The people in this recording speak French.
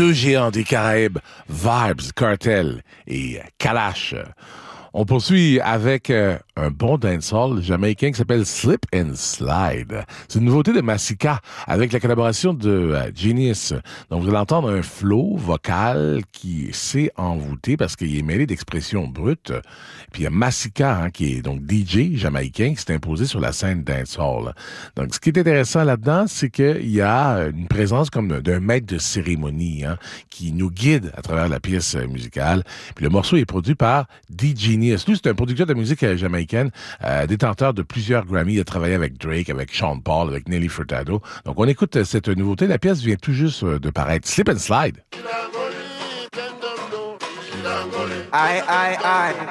deux géants des Caraïbes, Vibes Cartel et Kalash. On poursuit avec un bon dancehall jamaïcain qui s'appelle Slip and Slide. C'est une nouveauté de Massika avec la collaboration de Genius. Donc, vous allez entendre un flow vocal qui s'est envoûté parce qu'il est mêlé d'expressions brutes. Puis il y a Massika, qui est donc DJ jamaïcain, qui s'est imposé sur la scène dancehall. Donc, ce qui est intéressant là-dedans, c'est qu'il y a une présence comme d'un maître de cérémonie qui nous guide à travers la pièce musicale. Puis le morceau est produit par DJ. Lui, c'est un producteur de musique jamaïcaine, détenteur de plusieurs Grammy. Il a travaillé avec Drake, avec Sean Paul, avec Nelly Furtado. Donc, on écoute cette nouveauté. La pièce vient tout juste de paraître. Slip and Slide. Aye, aye, aye.